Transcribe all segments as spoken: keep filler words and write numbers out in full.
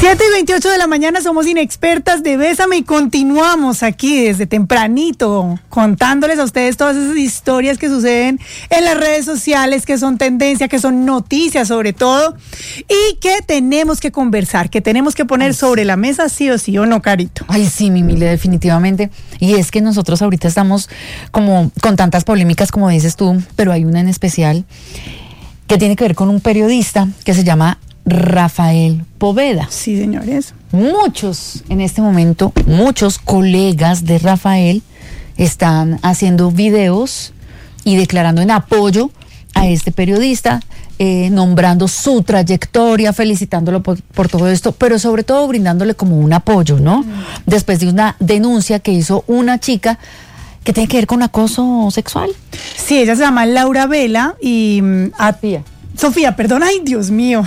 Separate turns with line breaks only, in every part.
siete y veintiocho de la mañana, somos Inexpertas de Bésame y continuamos aquí desde tempranito contándoles a ustedes todas esas historias que suceden en las redes sociales, que son tendencia, que son noticias sobre todo, y que tenemos que conversar, que tenemos que poner Ay, sobre la mesa sí o sí o no, Carito.
Ay, sí, mi Mile, definitivamente. Y es que nosotros ahorita estamos como con tantas polémicas como dices tú, pero hay una en especial que tiene que ver con un periodista que se llama Rafael Poveda.
Sí, señores.
Muchos, en este momento, muchos colegas de Rafael están haciendo videos y declarando en apoyo a este periodista, eh, nombrando su trayectoria, felicitándolo por, por todo esto, pero sobre todo brindándole como un apoyo, ¿no? Mm. Después de una denuncia que hizo una chica que tiene que ver con acoso sexual.
Sí, ella se llama Laura Vela y...
Sofía.
Sofía, perdón, ay, Dios mío.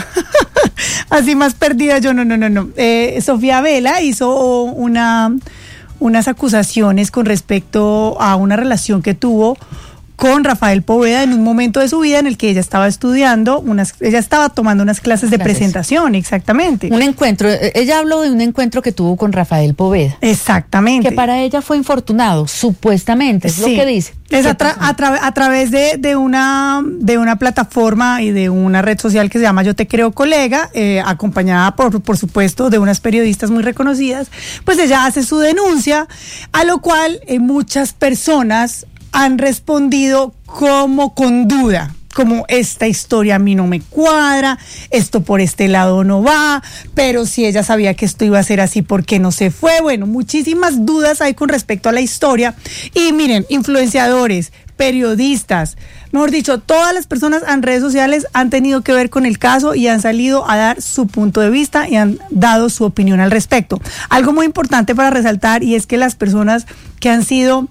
Así más perdida yo, no, no, no, no. Eh, Sofía Vela hizo una, unas acusaciones con respecto a una relación que tuvo con Rafael Poveda en un momento de su vida en el que ella estaba estudiando, unas, ella estaba tomando unas clases de clases. presentación, exactamente.
Un encuentro, ella habló de un encuentro que tuvo con Rafael Poveda.
Exactamente.
Que para ella fue infortunado, supuestamente, es sí. lo que dice.
Es a, tra- a, tra- a través de, de, una, de una plataforma y de una red social que se llama Yo Te Creo Colega, eh, acompañada por, por supuesto de unas periodistas muy reconocidas, pues ella hace su denuncia, a lo cual eh, muchas personas han respondido como con duda, como esta historia a mí no me cuadra, esto por este lado no va, pero si ella sabía que esto iba a ser así, ¿por qué no se fue? Bueno, muchísimas dudas hay con respecto a la historia. Y miren, influenciadores, periodistas, mejor dicho, todas las personas en redes sociales han tenido que ver con el caso y han salido a dar su punto de vista y han dado su opinión al respecto. Algo muy importante para resaltar, y es que las personas que han sido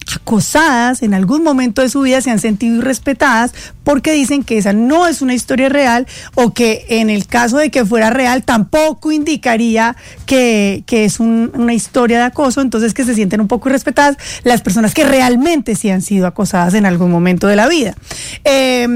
acosadas en algún momento de su vida se han sentido irrespetadas porque dicen que esa no es una historia real, o que en el caso de que fuera real tampoco indicaría que, que es un, una historia de acoso, entonces que se sienten un poco irrespetadas las personas que realmente sí han sido acosadas en algún momento de la vida. Eh,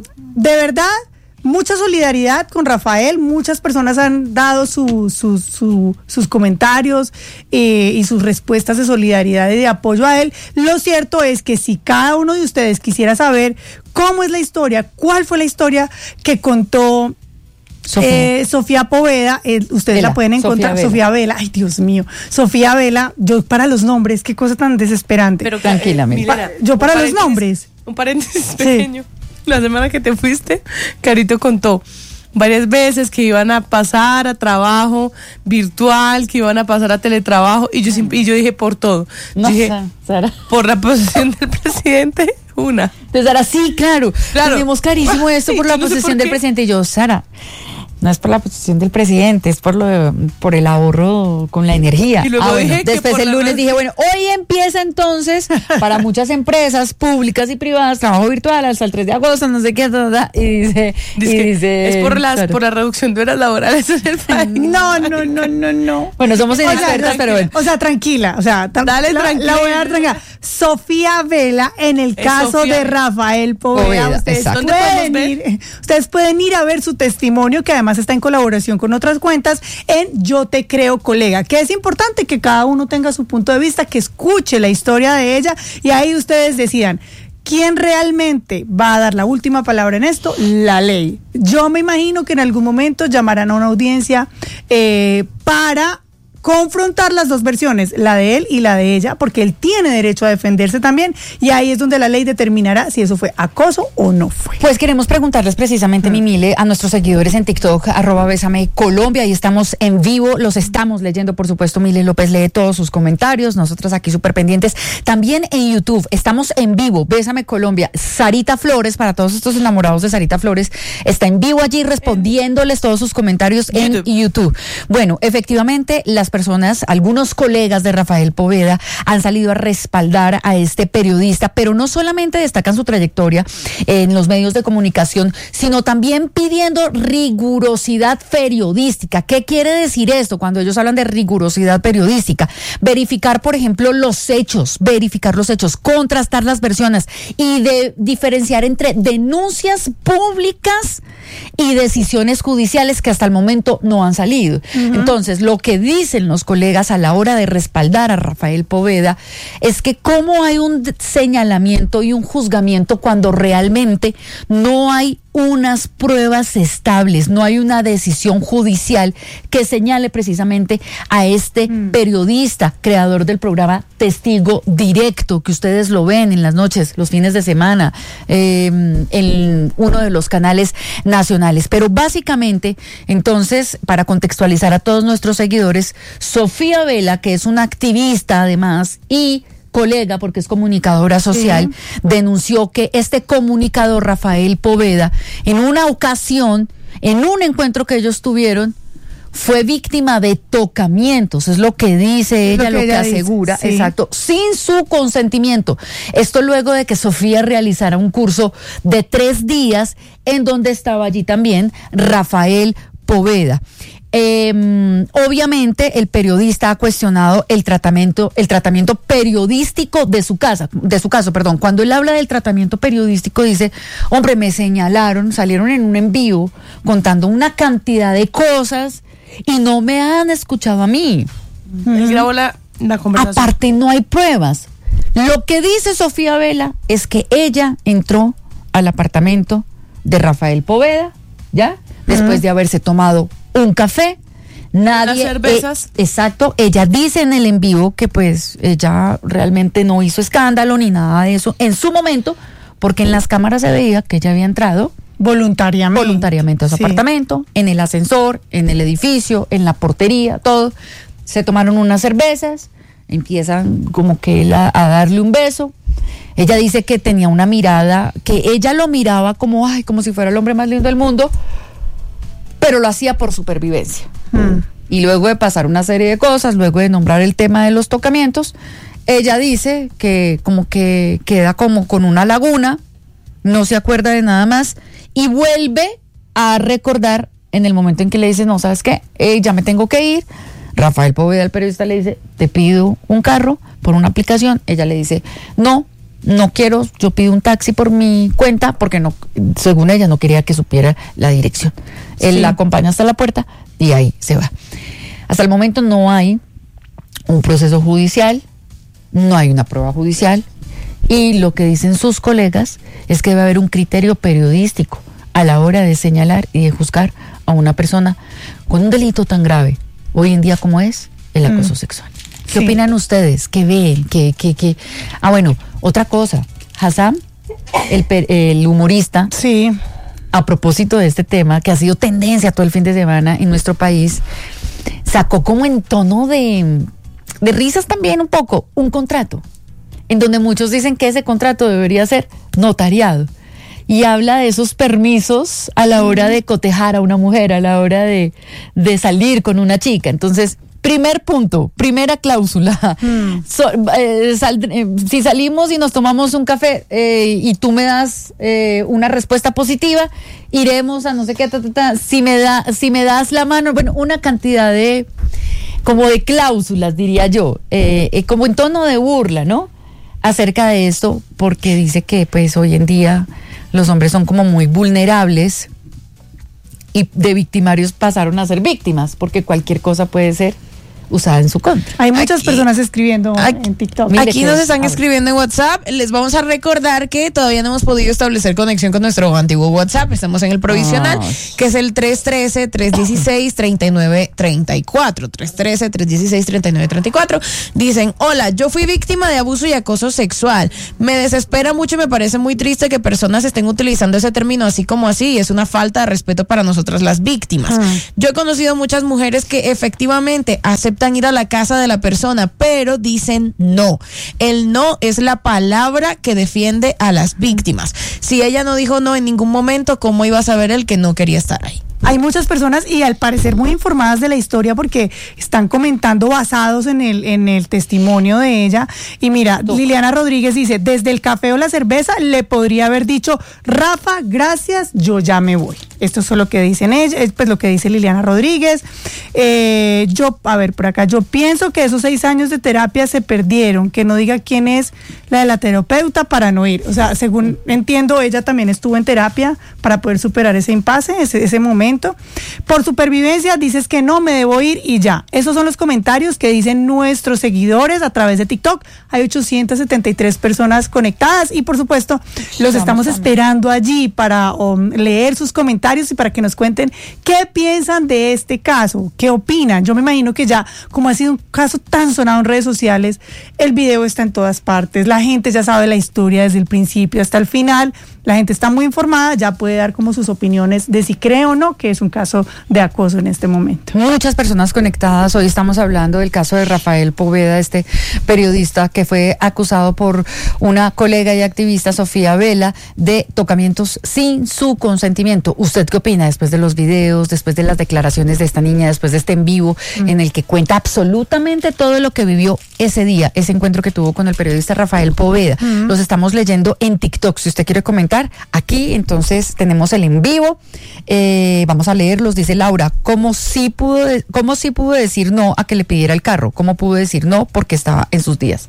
de verdad, mucha solidaridad con Rafael, muchas personas han dado su, su, su, sus comentarios eh, y sus respuestas de solidaridad y de apoyo a él. Lo cierto es que si cada uno de ustedes quisiera saber cómo es la historia, cuál fue la historia que contó Sofía, eh, Sofía Poveda, eh, ustedes Vela, la pueden encontrar, Sofía Vela. Sofía Vela, ay Dios mío, Sofía Vela, yo para los nombres, qué cosa tan desesperante.
Pero tranquilamente.
Pa- yo para los nombres.
Un paréntesis pequeño. Sí. La semana que te fuiste, Carito contó varias veces que iban a pasar a trabajo virtual, que iban a pasar a teletrabajo, y yo siempre, y yo dije por todo.
No,
dije,
Sara.
Por la posesión del presidente, una.
De Sara, sí, claro.
claro.
Tenemos carísimo esto
sí,
por la
no
posesión del presidente. Y yo, Sara, no es por la posesión del presidente, es por lo por el ahorro con la energía.
Y luego
ah,
dije
bueno. Después el lunes dije, bueno, hoy empieza entonces para muchas empresas públicas y privadas trabajo virtual hasta el tres de agosto, no sé qué, y dice,
dice,
y dice
es por las
claro.
por la reducción de horas laborales en el país.
No, no, no, no, no.
Bueno, somos inexpertas, o sea, pero bueno.
O sea, tranquila, o sea, tra-
Dale,
la,
tranquila.
la voy a dar tranquila. Sofía Vela, en el
Es
caso
Sofía.
de Rafael Poveda,
Poveda,
ustedes
¿dónde
pueden ir, ustedes pueden ir a ver su testimonio, que además está en colaboración con otras cuentas, en Yo Te Creo Colega, que es importante que cada uno tenga su punto de vista, que escuche la historia de ella, y ahí ustedes decidan quién realmente va a dar la última palabra en esto. La ley. Yo me imagino que en algún momento llamarán a una audiencia eh, para confrontar las dos versiones, la de él y la de ella, porque él tiene derecho a defenderse también, y ahí es donde la ley determinará si eso fue acoso o no fue.
Pues queremos preguntarles precisamente, mm. Mimile, a nuestros seguidores en TikTok, arroba Bésame Colombia, y estamos en vivo, los estamos leyendo, por supuesto. Mile López lee todos sus comentarios, nosotras aquí súper pendientes. También en YouTube, estamos en vivo, Bésame Colombia. Sarita Flores, para todos estos enamorados de Sarita Flores, está en vivo allí respondiéndoles todos sus comentarios en YouTube. YouTube. Bueno, efectivamente, las personas, algunos colegas de Rafael Poveda han salido a respaldar a este periodista, pero no solamente destacan su trayectoria en los medios de comunicación, sino también pidiendo rigurosidad periodística. ¿Qué quiere decir esto cuando ellos hablan de rigurosidad periodística? Verificar, por ejemplo, los hechos, verificar los hechos, contrastar las versiones y de diferenciar entre denuncias públicas y decisiones judiciales que hasta el momento no han salido. Uh-huh. Entonces, lo que dicen los colegas a la hora de respaldar a Rafael Poveda es que cómo hay un señalamiento y un juzgamiento cuando realmente no hay unas pruebas estables, no hay una decisión judicial que señale precisamente a este mm. periodista, creador del programa Testigo Directo, que ustedes lo ven en las noches, los fines de semana, eh, en uno de los canales nacionales. Pero básicamente, entonces, para contextualizar a todos nuestros seguidores, Sofía Vela, que es una activista además y colega, porque es comunicadora social, sí. denunció que este comunicador Rafael Poveda, en una ocasión, en un encuentro que ellos tuvieron, fue víctima de tocamientos, es lo que dice ella, lo que, lo que asegura, dice, sí. exacto, sin su consentimiento. Esto luego de que Sofía realizara un curso de tres días en donde estaba allí también Rafael Poveda. Eh, obviamente el periodista ha cuestionado el tratamiento, el tratamiento periodístico de su casa, de su caso, perdón. Cuando él habla del tratamiento periodístico dice, hombre, me señalaron, salieron en un envío contando una cantidad de cosas y no me han escuchado a mí.
Él grabó la, la conversación.
Aparte no hay pruebas. Lo que dice Sofía Vela es que ella entró al apartamento de Rafael Poveda, ¿ya? Después uh-huh. de haberse tomado un café, nadie,
las cervezas.
Eh, exacto, ella dice en el en vivo que pues ella realmente no hizo escándalo ni nada de eso en su momento, porque en las cámaras se veía que ella había entrado
voluntariamente,
voluntariamente a su sí. apartamento, en el ascensor, en el edificio, en la portería, todo. Se tomaron unas cervezas, empiezan como que él a, a darle un beso. Ella dice que tenía una mirada, que ella lo miraba como, ay, como si fuera el hombre más lindo del mundo, pero lo hacía por supervivencia. Mm. Y luego de pasar una serie de cosas, luego de nombrar el tema de los tocamientos, ella dice que como que queda como con una laguna, no se acuerda de nada más, y vuelve a recordar en el momento en que le dice, no, ¿sabes qué? Eh, ya me tengo que ir. Rafael Poveda, el periodista, le dice, te pido un carro por una aplicación. Ella le dice, no, no quiero, yo pido un taxi por mi cuenta, porque no, según ella no quería que supiera la dirección. Sí. Él la acompaña hasta la puerta y ahí se va. Hasta el momento no hay un proceso judicial, no hay una prueba judicial, y lo que dicen sus colegas es que debe haber un criterio periodístico a la hora de señalar y de juzgar a una persona con un delito tan grave hoy en día como es el acoso mm. sexual. ¿Qué sí. opinan ustedes? ¿Qué ven? ¿Qué, qué, qué? Ah, bueno, otra cosa. Hassam, el, el humorista,
sí.
a propósito de este tema, que ha sido tendencia todo el fin de semana en nuestro país, sacó como en tono de, de risas también un poco, un contrato, en donde muchos dicen que ese contrato debería ser notariado. Y habla de esos permisos a la hora de cotejar a una mujer, a la hora de, de salir con una chica. Entonces, primer punto, primera cláusula. Mm. So, eh, sal, eh, si salimos y nos tomamos un café eh, y tú me das eh, una respuesta positiva, iremos a no sé qué, ta, ta, ta. Si me da, si me das la mano, bueno, una cantidad de, como de cláusulas, diría yo, eh, eh, como en tono de burla, ¿no? Acerca de esto, porque dice que pues hoy en día los hombres son como muy vulnerables y de victimarios pasaron a ser víctimas, porque cualquier cosa puede ser usada en su contra.
Hay muchas
aquí,
personas escribiendo
aquí,
en TikTok.
Aquí nos están escribiendo en WhatsApp. Les vamos a recordar que todavía no hemos podido establecer conexión con nuestro antiguo WhatsApp. Estamos en el provisional, oh. que es el tres uno tres, tres uno seis, tres nueve tres cuatro. tres uno tres, tres uno seis, tres nueve tres cuatro. Dicen, hola, yo fui víctima de abuso y acoso sexual. Me desespera mucho y me parece muy triste que personas estén utilizando ese término así como así. Es una falta de respeto para nosotras las víctimas. Hmm. Yo he conocido muchas mujeres que efectivamente aceptan ir a la casa de la persona, pero dicen no. El no es la palabra que defiende a las víctimas. Si ella no dijo no en ningún momento, ¿cómo iba a saber él que no quería estar ahí?
Hay muchas personas y al parecer muy informadas de la historia porque están comentando basados en el, en el testimonio de ella. Y mira, no. Liliana Rodríguez dice, desde el café o la cerveza le podría haber dicho, Rafa, gracias, yo ya me voy. Esto es lo que dicen ella, es pues lo que dice Liliana Rodríguez. Eh, yo, a ver, por acá, yo pienso que esos seis años de terapia se perdieron, que no diga quién es la de la terapeuta para no ir. O sea, según entiendo, ella también estuvo en terapia para poder superar ese impasse, ese, ese momento. Por supervivencia dices que no, me debo ir y ya. Esos son los comentarios que dicen nuestros seguidores a través de TikTok. Hay ochocientas setenta y tres personas conectadas y por supuesto los estamos esperando allí para um, leer sus comentarios y para que nos cuenten qué piensan de este caso, qué opinan. Yo me imagino que ya, como ha sido un caso tan sonado en redes sociales, el video está en todas partes, la gente ya sabe la historia desde el principio hasta el final, la gente está muy informada, ya puede dar como sus opiniones de si cree o no que es un caso de acoso en este momento.
Muchas personas conectadas, hoy estamos hablando del caso de Rafael Poveda, este periodista que fue acusado por una colega y activista, Sofía Vela, de tocamientos sin su consentimiento. ¿Usted qué opina después de los videos, después de las declaraciones de esta niña, después de este en vivo mm. en el que cuenta absolutamente todo lo que vivió ese día, ese encuentro que tuvo con el periodista Rafael Poveda? Mm. Los estamos leyendo en TikTok, si usted quiere comentar aquí, entonces tenemos el en vivo, eh, vamos a leerlos. Dice Laura, ¿cómo sí pudo, cómo sí pudo decir no a que le pidiera el carro? ¿Cómo pudo decir no? Porque estaba en sus días.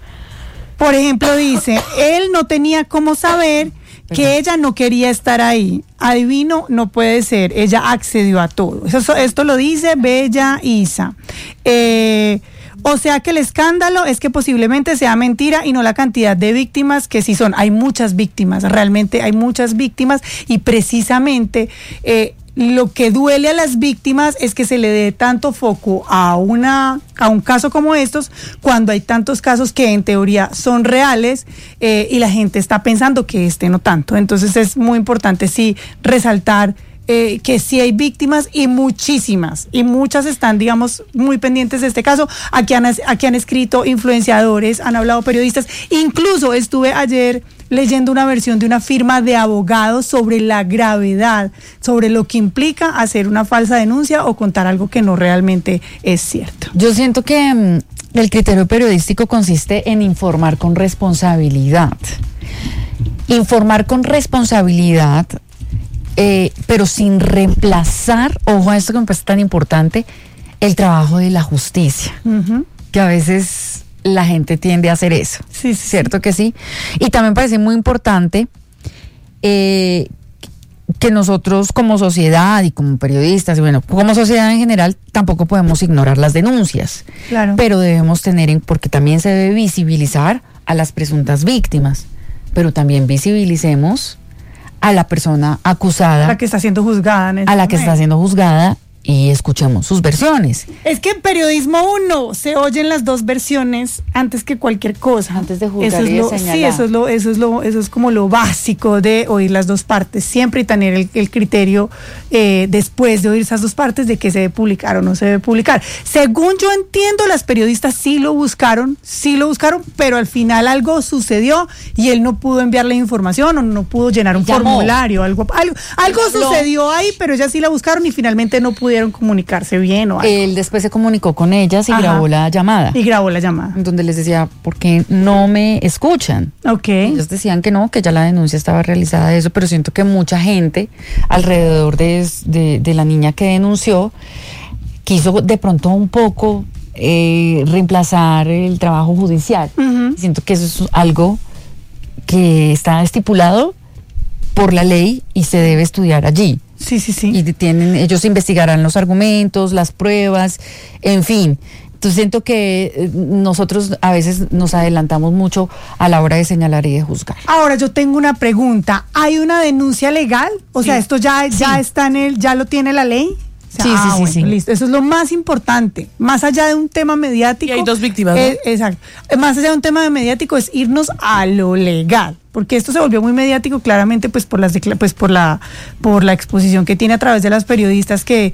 Por ejemplo, dice, él no tenía cómo saber que ella no quería estar ahí. Adivino, no puede ser. Ella accedió a todo. Eso, esto lo dice Bella Isa. Eh, o sea que el escándalo es que posiblemente sea mentira y no la cantidad de víctimas que sí son. Hay muchas víctimas, realmente hay muchas víctimas y precisamente eh, lo que duele a las víctimas es que se le dé tanto foco a una a un caso como estos cuando hay tantos casos que en teoría son reales eh, y la gente está pensando que este no tanto. Entonces es muy importante sí resaltar Eh, que sí hay víctimas y muchísimas, y muchas están, digamos, muy pendientes de este caso. Aquí han, aquí han escrito influenciadores, han hablado periodistas, incluso estuve ayer leyendo una versión de una firma de abogados sobre la gravedad, sobre lo que implica hacer una falsa denuncia o contar algo que no realmente es cierto.
Yo siento que um, el criterio periodístico consiste en informar con responsabilidad. Informar con responsabilidad, Eh, pero sin reemplazar, ojo a esto que me parece tan importante, el trabajo de la justicia, uh-huh. que a veces la gente tiende a hacer eso,
sí, sí,
¿cierto
sí.
que sí? Y también parece muy importante eh, que nosotros como sociedad y como periodistas, y bueno, como sociedad en general, tampoco podemos ignorar las denuncias,
claro.
pero debemos tener, en, porque también se debe visibilizar a las presuntas víctimas, pero también visibilicemos a la persona acusada,
la que está siendo juzgada en este
a la que
momento.
está siendo juzgada, y escuchemos sus versiones.
Es que en periodismo uno se oyen las dos versiones antes que cualquier cosa.
Antes de juzgar
eso es
y de
lo,
señalar.
Sí, eso es lo, eso es lo, eso es como lo básico de oír las dos partes siempre y tener el, el criterio eh, después de oír esas dos partes de que se debe publicar o no se debe publicar. Según yo entiendo, las periodistas sí lo buscaron, sí lo buscaron, pero al final algo sucedió y él no pudo enviar la información o no pudo llenar un
Llamó.
formulario, algo, algo, algo sucedió ahí, pero ellas sí la buscaron y finalmente no pudieron comunicarse bien o algo.
Él después se comunicó con ellas y
Ajá.
grabó la llamada.
Y grabó la llamada.
Donde les decía, ¿por qué no me escuchan?
Ok.
Ellos decían que no, que ya la denuncia estaba realizada de eso, pero siento que mucha gente alrededor de, de, de la niña que denunció quiso de pronto un poco eh, reemplazar el trabajo judicial. Uh-huh. Siento que eso es algo que está estipulado por la ley y se debe estudiar allí.
Sí, sí, sí.
Y tienen, ellos investigarán los argumentos, las pruebas, en fin. Entonces siento que nosotros a veces nos adelantamos mucho a la hora de señalar y de juzgar.
Ahora yo tengo una pregunta. ¿Hay una denuncia legal? O sí. sea, esto ya, ya sí. está en el, ya lo tiene la ley. O sea,
sí,
ah,
sí,
bueno,
sí, sí.
Listo. Eso es lo más importante. Más allá de un tema mediático.
Y hay dos víctimas, ¿no?
Eh, exacto. Más allá de un tema mediático es irnos a lo legal. Porque esto se volvió muy mediático claramente pues por las pues por la por la exposición que tiene a través de las periodistas que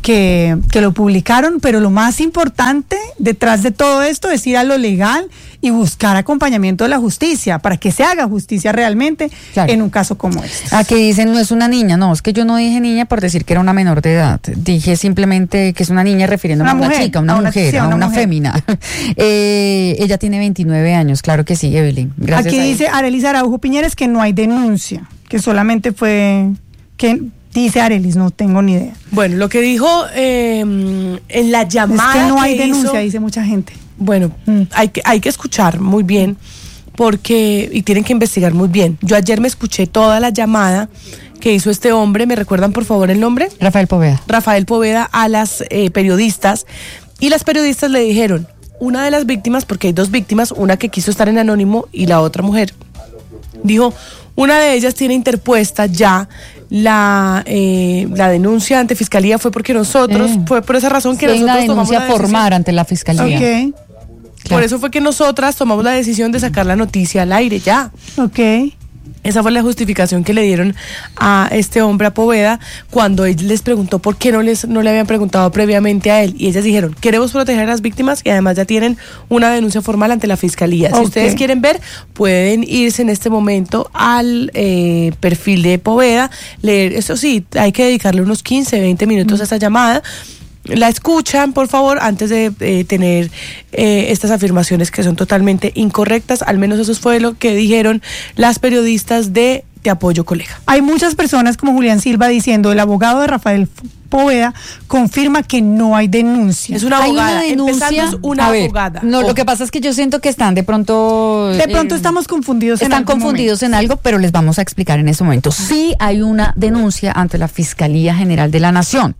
que, que lo publicaron, pero lo más importante detrás de todo esto es ir a lo legal y buscar acompañamiento de la justicia para que se haga justicia realmente claro. en un caso como este.
Aquí dicen no es una niña, no, es que yo no dije niña por decir que era una menor de edad, dije simplemente que es una niña refiriéndome a una
mujer,
chica, una
a una,
mujer,
sí,
a
una,
una
mujer.
fémina. eh, ella tiene veintinueve años, claro que sí, Evelyn. Gracias.
Aquí dice Arelis Araujo Piñeres que no hay denuncia, que solamente fue que dice Arelis, no tengo ni idea.
Bueno, lo que dijo eh, en la llamada
es que no hay
que
denuncia,
hizo,
dice mucha gente.
Bueno, mm. hay que hay que escuchar muy bien porque y tienen que investigar muy bien. Yo ayer me escuché toda la llamada que hizo este hombre, ¿me recuerdan por favor el nombre?
Rafael Poveda.
Rafael Poveda a las eh, periodistas y las periodistas le dijeron, una de las víctimas, porque hay dos víctimas, una que quiso estar en anónimo y la otra mujer, dijo, una de ellas tiene interpuesta ya la eh, la denuncia ante fiscalía, fue porque nosotros, eh. fue por esa razón que
sí,
nosotros
una
tomamos
denuncia
la decisión.
formar ante la fiscalía.
Okay.
Claro. Por eso fue que nosotras tomamos la decisión de sacar la noticia al aire ya.
Ok.
Esa fue la justificación que le dieron a este hombre, a Poveda, cuando él les preguntó por qué no les no le habían preguntado previamente a él. Y ellas dijeron, queremos proteger a las víctimas y además ya tienen una denuncia formal ante la fiscalía. Si okay. ustedes quieren ver, pueden irse en este momento al eh, perfil de Poveda, leer, eso sí, hay que dedicarle unos quince, veinte minutos mm. a esa llamada. La escuchan, por favor, antes de eh, tener eh, estas afirmaciones que son totalmente incorrectas. Al menos eso fue lo que dijeron las periodistas de Te Apoyo Colega.
Hay muchas personas como Julián Silva diciendo, el abogado de Rafael Poveda confirma que no hay denuncia.
Es una abogada,
hay una denuncia,
es una
ver,
abogada.
No,
oh.
lo que pasa es que yo siento que están de pronto...
De pronto eh, estamos confundidos en
Están confundidos
momento.
en algo, pero les vamos a explicar en ese momento. Sí hay una denuncia ante la Fiscalía General de la Nación.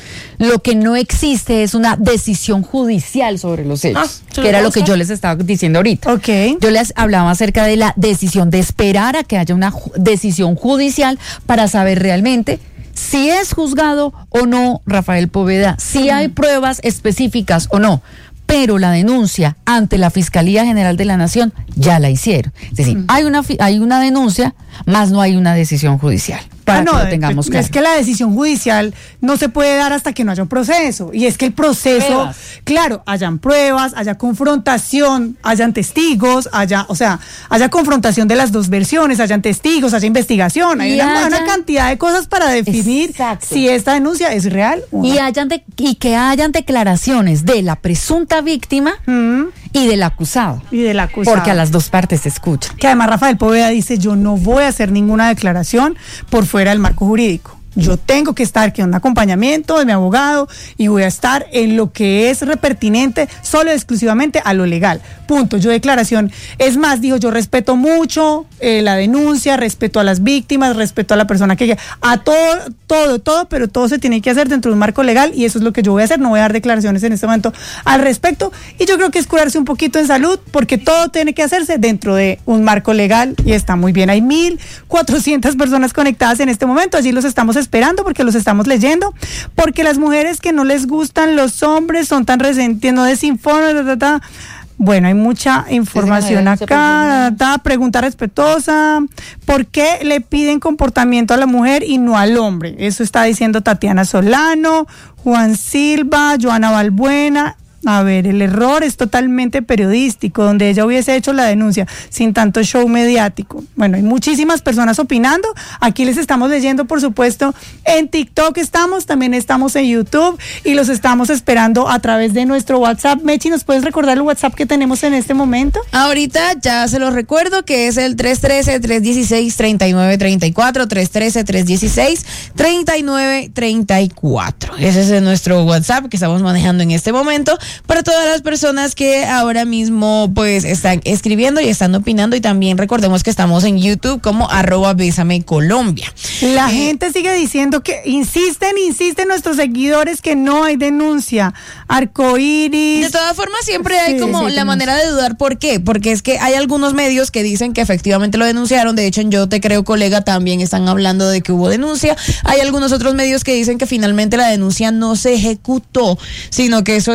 Lo que no existe es una decisión judicial sobre los hechos, ah, que era lo que yo les estaba diciendo ahorita.
Okay.
Yo les hablaba acerca de la decisión, de esperar a que haya una ju- decisión judicial para saber realmente si es juzgado o no Rafael Poveda, si hay pruebas específicas o no. Pero la denuncia ante la Fiscalía General de la Nación ya la hicieron. Es decir, hay una fi- hay una denuncia, más no hay una decisión judicial. Para
ah, no,
que lo tengamos claro.
Es que la decisión judicial no se puede dar hasta que no haya un proceso. Y es que el proceso, pruebas. Claro, hayan pruebas, haya confrontación, hayan testigos, haya, o sea, haya confrontación de las dos versiones, hayan testigos, haya investigación. Hay una, haya, una cantidad de cosas para definir exacto. si esta denuncia es real o no.
Y, hayan de, y que hayan declaraciones de la presunta víctima mm. y del acusado.
Y del acusado.
Porque a las dos partes se escuchan.
Que además Rafael Poveda dice, yo no voy a hacer ninguna declaración por fuera del marco jurídico. Yo tengo que estar con un acompañamiento de mi abogado y voy a estar en lo que es pertinente solo y exclusivamente a lo legal. Punto. Yo declaración. Es más, digo, yo respeto mucho eh, la denuncia, respeto a las víctimas, respeto a la persona que... A todo, todo, todo, pero todo se tiene que hacer dentro de un marco legal y eso es lo que yo voy a hacer. No voy a dar declaraciones en este momento al respecto. Y yo creo que es curarse un poquito en salud porque todo tiene que hacerse dentro de un marco legal y está muy bien. Hay mil cuatrocientas personas conectadas en este momento. Allí los estamos esperando porque los estamos leyendo, porque las mujeres que no les gustan los hombres son tan resentidas, no desinforman, ta, ta, ta. Bueno, hay mucha información acá, ta, ta, pregunta respetuosa, ¿por qué le piden comportamiento a la mujer y no al hombre? Eso está diciendo Tatiana Solano, Juan Silva, Joana Balbuena. A ver, el error es totalmente periodístico, donde ella hubiese hecho la denuncia sin tanto show mediático. Bueno, hay muchísimas personas opinando. Aquí les estamos leyendo, por supuesto, en TikTok estamos, también estamos en YouTube y los estamos esperando a través de nuestro WhatsApp. Mechi, ¿nos puedes recordar el WhatsApp que tenemos en este momento?
Ahorita ya se los recuerdo que es el tres uno tres, tres uno seis, tres nueve tres cuatro, tres uno tres, tres uno seis, tres nueve tres cuatro. Ese es nuestro WhatsApp que estamos manejando en este momento. Para todas las personas que ahora mismo pues están escribiendo y están opinando y también recordemos que estamos en YouTube como arroba Bésame Colombia.
La eh, gente sigue diciendo que insisten, insisten nuestros seguidores que no hay denuncia. Arcoiris.
De todas formas siempre hay sí, como sí, la tenemos. manera de dudar. ¿Por qué? Porque es que hay algunos medios que dicen que efectivamente lo denunciaron. De hecho en Yo Te Creo Colega también están hablando de que hubo denuncia. Hay algunos otros medios que dicen que finalmente la denuncia no se ejecutó, sino que eso era una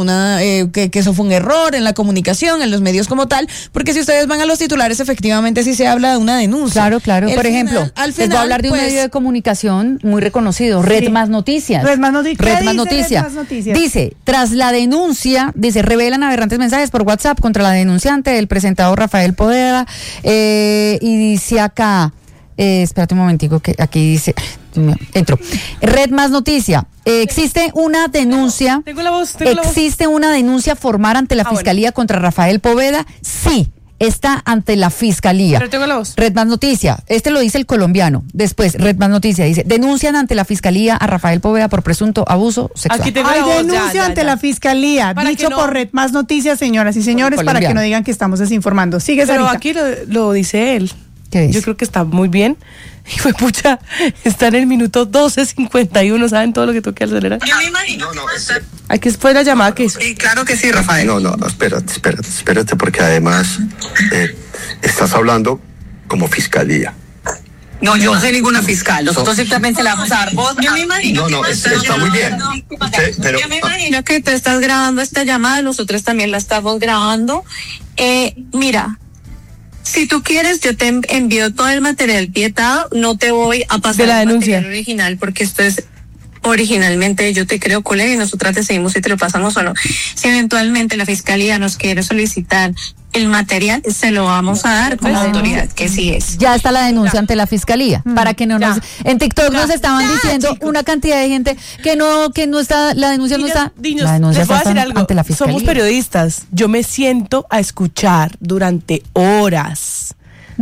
una eh, que, que eso fue un error en la comunicación, en los medios como tal, porque si ustedes van a los titulares, efectivamente sí se habla de una denuncia.
Claro, claro.
El
Por
final,
ejemplo,
al
les voy a
final,
hablar de un
pues,
medio de comunicación muy reconocido, Red
Sí.
Más Noticias.
Red Más Noti- ¿qué
Red
dice
Más
Red
Noticias.
Más Noticias?
Dice, tras la denuncia, dice, revelan aberrantes mensajes por WhatsApp contra la denunciante, el presentador Rafael Poveda, eh, y dice acá, eh, espérate un momentico que aquí dice, entro, Red Más Noticia, eh, existe una denuncia,
Tengo la voz, tengo la voz.
existe una denuncia formal ante la
Ah,
Fiscalía
bueno.
contra Rafael Poveda, sí. Está ante la Fiscalía.
Pero tengo la voz.
Red Más Noticia, este lo dice el colombiano. Después, Red Más Noticia dice, denuncian ante la Fiscalía a Rafael Poveda por presunto abuso sexual.
Aquí tengo
Hay
la voz,
denuncia
ya, ya,
ante
ya.
la Fiscalía,
Para
dicho
que no-
por Red Más Noticias, señoras y señores, para que
colombiano.
no digan que estamos desinformando. Sigue,
Pero
Sarita.
aquí lo, lo dice él.
¿Qué dice?
Yo creo que está muy bien. Y fue pucha, está en el minuto doce cincuenta y uno, ¿saben todo lo que tengo que acelerar?
Yo me imagino. No, no, es-
Aquí fue la llamada que hizo.
sí, claro que sí, Rafael.
No, no, espérate, espérate, espérate, porque además eh, estás hablando como fiscalía.
No, yo no soy ninguna fiscal. Nosotros simplemente le vamos a dar voz. Yo me imagino.
No, no,
que
es-
tú estás
está muy bien.
grabando-
Usted- pero-
yo me imagino que tú estás grabando esta llamada, nosotros también la estamos grabando. Eh, mira, si tú quieres, yo te en- envío todo el material pietado. No te voy a pasar
De la
el
denuncia.
material original porque esto es originalmente yo te creo, colega, y nosotras decidimos si te lo pasamos o no. Si eventualmente la fiscalía nos quiere solicitar el material, se lo vamos a dar como
Ah.
autoridad, que sí es.
Ya está la denuncia ante la Fiscalía, para que no
Ya.
nos... En TikTok
Ya.
nos estaban
Ya,
diciendo
chicos.
una cantidad de gente que no, que no está, la denuncia no
Niños,
está...
niños,
la denuncia
les voy a
está
decir
ante-
algo.
ante la Fiscalía.
Somos periodistas. Yo me siento a escuchar durante horas.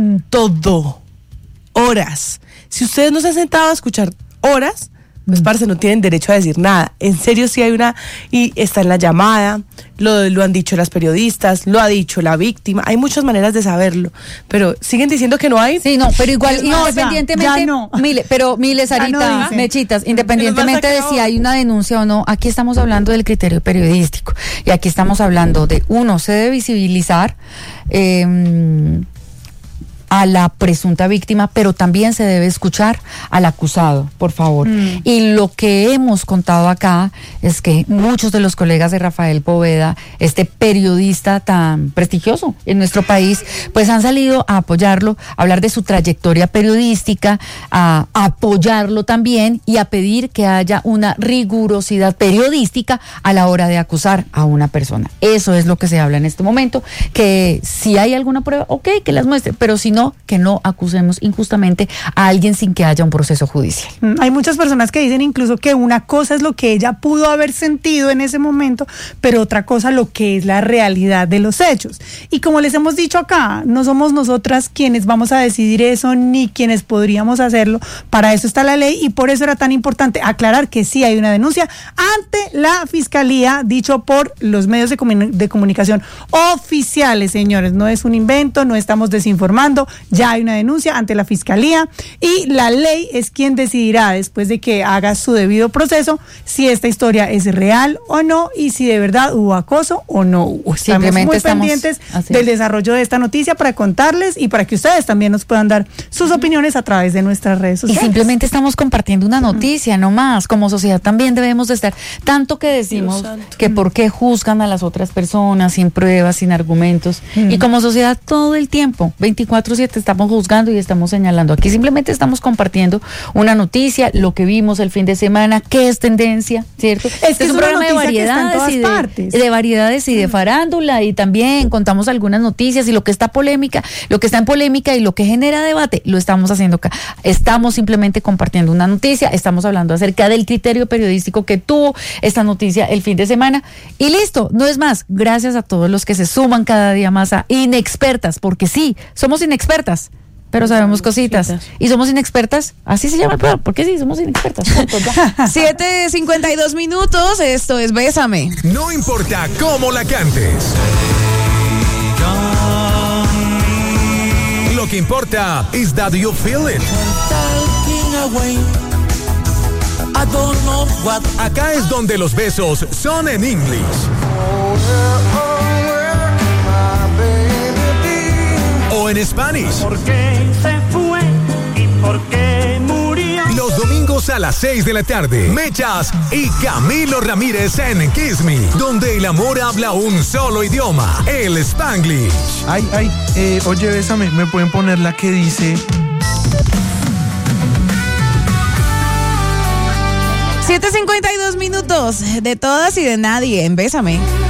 Todo. Horas. Si ustedes no se han sentado a escuchar horas, pues parce, no tienen derecho a decir nada. En serio, sí hay una, y está en la llamada, lo, lo han dicho las periodistas, lo ha dicho la víctima, hay muchas maneras de saberlo, pero siguen diciendo que no hay.
Sí, no, pero igual,
No, ya,
independientemente,
ya no.
Mile, pero Mile, Sarita,
no dice.
Mechitas, independientemente de si hay una denuncia o no, aquí estamos hablando del criterio periodístico y aquí estamos hablando de, uno, se debe visibilizar eh, a la presunta víctima, pero también se debe escuchar al acusado, por favor.
Mm.
Y lo que hemos contado acá es que muchos de los colegas de Rafael Poveda, este periodista tan prestigioso en nuestro país, pues han salido a apoyarlo, a hablar de su trayectoria periodística, a apoyarlo también y a pedir que haya una rigurosidad periodística a la hora de acusar a una persona. Eso es lo que se habla en este momento, que si hay alguna prueba, ok, que las muestre, pero si no, que no acusemos injustamente a alguien sin que haya un proceso judicial.
Mm, Hay muchas personas que dicen incluso que una cosa es lo que ella pudo haber sentido en ese momento, pero otra cosa lo que es la realidad de los hechos. Y como les hemos dicho acá, no somos nosotras quienes vamos a decidir eso, ni quienes podríamos hacerlo. Para eso está la ley y por eso era tan importante aclarar que sí hay una denuncia ante la Fiscalía, dicho por los medios de, comun- de comunicación oficiales, señores. No es un invento, no estamos desinformando. Ya hay una denuncia ante la Fiscalía y la ley es quien decidirá, después de que haga su debido proceso, si esta historia es real o no y si de verdad hubo acoso o no hubo. Estamos
Simplemente
muy
estamos-
pendientes
así
del
es.
desarrollo de esta noticia para contarles y para que ustedes también nos puedan dar sus opiniones a través de nuestras redes
Y
sociales.
simplemente estamos compartiendo una noticia, no más. Como sociedad también debemos de estar, tanto que decimos
Dios santo.
que por qué juzgan a las otras personas sin pruebas, sin argumentos. Y como sociedad todo el tiempo, veinticuatro siete estamos juzgando y estamos señalando. Aquí simplemente estamos compartiendo una noticia, lo que vimos el fin de semana, qué es tendencia, ¿cierto?
Es que es
un
una
programa de
noticia que está en
variedades
todas
y de,
partes.
de variedades y de farándula y también contamos algunas noticias y lo que está polémica, lo que está en polémica y lo que genera debate, lo estamos haciendo acá. Estamos simplemente compartiendo una noticia, estamos hablando acerca del criterio periodístico que tuvo esta noticia el fin de semana y listo, no es más. Gracias a todos los que se suman cada día más a Inexpertas, porque sí, somos inexpertas, pero sabemos cositas. Y somos inexpertas, así se llama el programa, porque sí, somos inexpertas. Punto, ya.
siete cincuenta y dos minutos, esto es Bésame.
No importa cómo la cantes. Lo que importa is that you feel it. Acá es donde los besos son en English. O en Spanish.
¿Por qué se fue y por qué murió?
Los domingos a las seis de la tarde. Mechas y Camilo Ramírez en Kiss Me, donde el amor habla un solo idioma, el Spanglish.
Ay, ay, eh, oye, bésame, ¿me pueden poner la que dice?
siete cincuenta y dos minutos de todas y de nadie en Bésame.